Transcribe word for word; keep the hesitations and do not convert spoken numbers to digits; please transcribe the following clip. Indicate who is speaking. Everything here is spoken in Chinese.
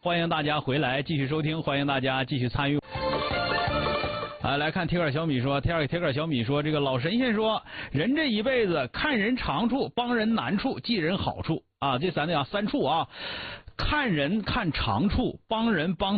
Speaker 1: 欢迎大家回来继续收听，欢迎大家继续参与。啊，来看铁杆小米说，铁杆铁杆小米说，这个老神仙说，人这一辈子看人长处，帮人难处，记人好处啊，这咱得讲三处啊，看人看长处，帮人帮